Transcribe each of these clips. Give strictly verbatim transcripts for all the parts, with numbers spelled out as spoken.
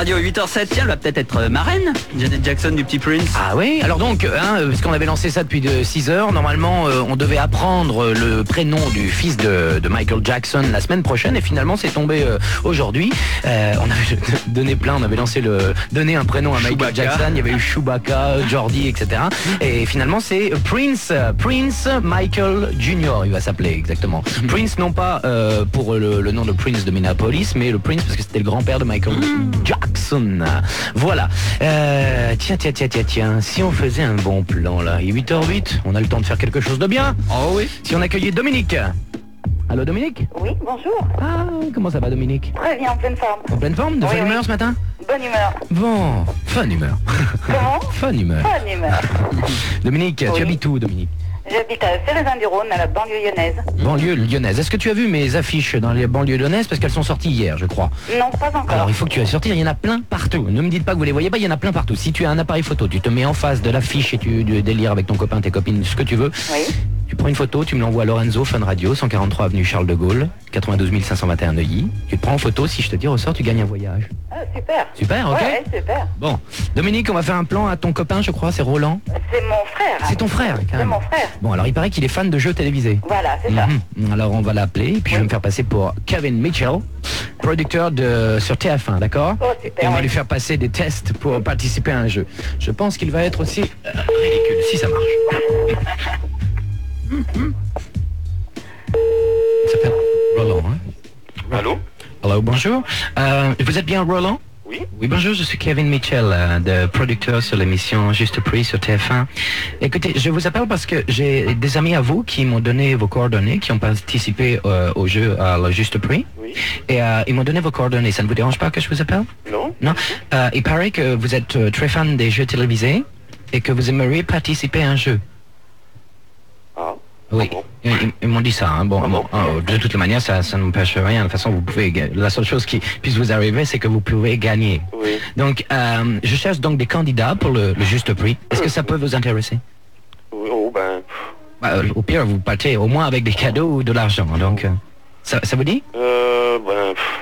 Radio huit heures sept, tiens, elle va peut-être être marraine, Janet Jackson du Petit Prince. Ah oui, alors donc, hein, parce qu'on avait lancé ça depuis six heures, normalement euh, on devait apprendre le prénom du fils de, de Michael Jackson la semaine prochaine et finalement c'est tombé euh, aujourd'hui. Euh, on avait donné plein, on avait lancé le donné un prénom à Michael Chewbacca. Jackson, il y avait eu Chewbacca, Jordi, et cetera. Et finalement c'est Prince, Prince Michael Junior, il va s'appeler exactement. Prince non pas euh, pour le, le nom de Prince de Minneapolis, mais le Prince parce que c'était le grand-père de Michael Jackson. Voilà. Euh, tiens, tiens, tiens, tiens, tiens. Si on faisait un bon plan là, il est huit heures huit, on a le temps de faire quelque chose de bien. Oh oui. Si on accueillait Dominique. Allô Dominique? Oui, bonjour. Ah, comment ça va Dominique? Très bien, en pleine forme. En pleine forme? De Oui, bonne oui. humeur ce matin? Bonne humeur. Bon, fun humeur. Comment? Fun humeur. Bonne humeur. Dominique, tu Oui. habites où Dominique? J'habite à Célestin-du-Rhône, à la banlieue lyonnaise. Banlieue lyonnaise. Est-ce que tu as vu mes affiches dans les banlieues lyonnaises? Parce qu'elles sont sorties hier, je crois. Non, pas encore. Alors il faut que tu ailles sortir, il y en a plein partout. Ne me dites pas que vous les voyez pas, il y en a plein partout. Si tu as un appareil photo, tu te mets en face de l'affiche et tu délires avec ton copain, tes copines, ce que tu veux. Oui. Tu prends une photo, tu me l'envoies à Lorenzo, Fun Radio, cent quarante-trois avenue Charles de Gaulle, quatre-vingt-douze mille cinq cent vingt et un Neuilly. Tu te prends en photo, si je te dis ressort, tu gagnes un voyage. Ah, super. Super, ok. Ouais, super. Bon, Dominique, on va faire un plan à ton copain, je crois, c'est Roland. C'est mon frère. C'est ton frère, C'est carrément. mon frère. Bon, alors il paraît qu'il est fan de jeux télévisés. Voilà, c'est ça. Mhm. Alors on va l'appeler, et puis je vais me faire passer pour Kevin Mitchell, producteur de sur T F un, d'accord? Oh, super, Et on va oui. lui faire passer des tests pour participer à un jeu. Je pense qu'il va être aussi euh, ridicule, si ça marche. Mhm. Il s'appelle Roland, hein? Allô? Hello, bonjour. Euh, vous êtes bien Roland? Oui? Oui, bonjour, je suis Kevin Mitchell, euh, de producteur sur l'émission Juste Prix sur T F un. Écoutez, je vous appelle parce que j'ai des amis à vous qui m'ont donné vos coordonnées, qui ont participé euh, au jeu à la Juste Prix. Oui? Et euh, ils m'ont donné vos coordonnées. Ça ne vous dérange pas que je vous appelle? Non? Non. Euh, il paraît que vous êtes euh, très fan des jeux télévisés et que vous aimeriez participer à un jeu. Ah. Oui, Ah bon? ils, ils- ils m'ont dit ça. Hein. Bon, Ah bon, bon euh, de toute manière, ça, ça n'empêche rien. De toute façon, vous pouvez. ga- La seule chose qui puisse vous arriver, c'est que vous pouvez gagner. Oui. Donc, euh, je cherche donc des candidats pour le, le juste prix. Est-ce que ça peut vous intéresser? Oui, oh ben... Bah, euh, Au pire, vous partez au moins avec des cadeaux ou de l'argent. Donc, euh, ça, ça vous dit? Euh, ben... pff,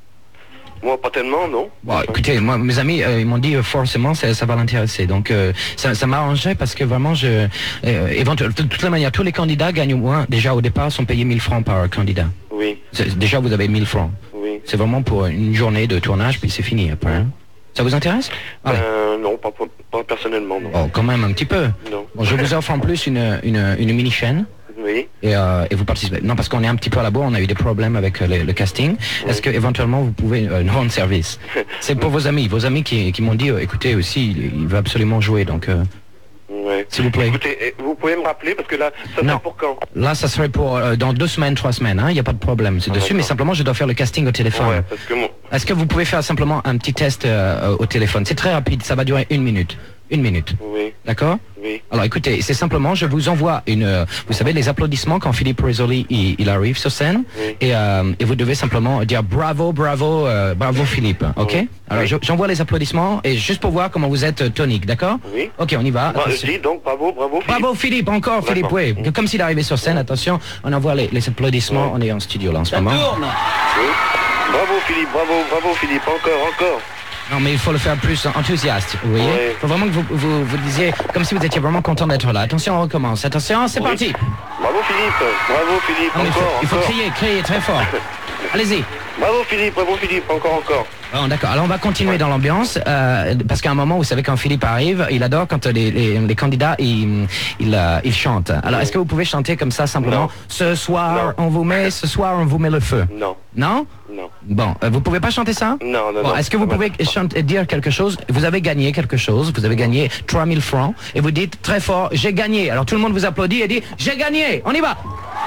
Moi, pas tellement, non? Bon, écoutez, moi, mes amis, euh, ils m'ont dit euh, forcément ça, ça va l'intéresser. Donc, euh, ça, ça m'arrangerait parce que vraiment, je, euh, éventuellement, de toute la manière, tous les candidats gagnent au moins, déjà au départ, sont payés mille francs par candidat. Oui, C'est- Déjà, vous avez mille francs. oui. C'est vraiment pour une journée de tournage, puis c'est fini après. hein. Ça vous intéresse? Allez. Euh, non, pas, pas, pas personnellement, non. Oh, quand même un petit peu. Non. Bon, je vous offre en plus une, une, une mini-chaîne. Oui. Et, euh, et vous participez. Non, parce qu'on est un petit peu à la bourre, on a eu des problèmes avec euh, le, le casting. Est-ce que éventuellement vous pouvez euh, nous rendre service? C'est pour vos amis, vos amis qui, qui m'ont dit, euh, écoutez aussi, il, il veut absolument jouer, donc euh, Ouais. s'il vous plaît. Écoutez, eh, vous pouvez me rappeler, parce que là, ça Non. sert pour quand? Là, ça serait pour euh, dans deux semaines, trois semaines, il n'y a pas de problème, c'est Ah, dessus, mais d'accord. simplement je dois faire le casting au téléphone. Ouais, parce que mon... Est-ce que vous pouvez faire simplement un petit test euh, au téléphone? C'est très rapide, ça va durer une minute. Une minute. Oui, D'accord? oui. Alors écoutez, c'est simplement, je vous envoie une, euh, vous savez, les applaudissements quand Philippe Rizzoli il, il arrive sur scène, Oui. et, euh, et vous devez simplement dire bravo, bravo, euh, bravo Philippe, ok? Oui. Alors Oui. je- j'envoie les applaudissements et juste pour voir comment vous êtes euh, tonique, d'accord? Oui. Ok, on y va. Bah, je Attention. dis donc bravo, bravo, Philippe. Bravo Philippe, encore Philippe, D'accord. oui. Comme s'il arrivait sur scène, attention, on envoie les, les applaudissements, Oui. on est en studio là en ce Ça moment. tourne. Oui. Bravo, Philippe, bravo, bravo, Philippe, encore, encore. Non mais il faut le faire plus enthousiaste, vous voyez? Oui. Il faut vraiment que vous, vous, vous disiez comme si vous étiez vraiment content d'être là. Attention, on recommence. Attention, c'est Oui. parti. Bravo, Philippe, bravo, Philippe, Non, mais il faut, encore, il faut encore. crier, crier très fort. Allez-y. Bravo, Philippe, bravo, Philippe, encore, encore. Bon, d'accord. Alors on va continuer dans l'ambiance euh, parce qu'à un moment, vous savez, quand Philippe arrive, il adore quand les, les, les candidats ils, ils, euh, ils chantent. Alors est-ce que vous pouvez chanter comme ça simplement? Non. Ce soir, Non. on vous met, ce soir, on vous met le feu. Non, Non? non, Bon, euh, vous pouvez pas chanter ça? non, non, Bon, non. est-ce que vous Ça pouvez va. chanter, dire quelque chose? Vous avez gagné quelque chose, vous avez gagné trois mille francs et vous dites très fort, j'ai gagné. Alors tout le monde vous applaudit et dit, j'ai gagné, on y va.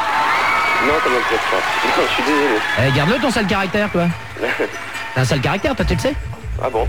Non, ça m'intéresse pas. Non, je suis désolé. Eh, garde-le ton sale caractère, toi. T'as un sale caractère, toi, tu le sais? Ah bon?